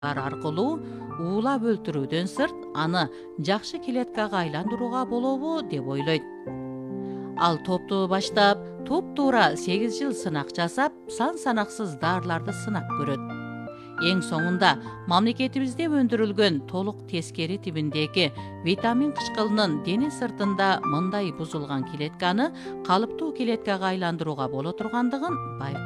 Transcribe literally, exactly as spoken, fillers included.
аркылуу уулап өлтүрүүдөн сырт аны жакшы клеткага айландырууга болобу деп ойлойт. Ал топту баштап туп-туура сегиз жыл сынак жасап, сан санаксыз дарыларды сынап көрөт. Эң соңунда мамлекетибизде өндүрүлгөн толук тескери тибиндеги витамин кычкылынын дене сыртында мындай бузулган клетканы калыптуу клеткага айландырууга боло тургандыгын байкайт.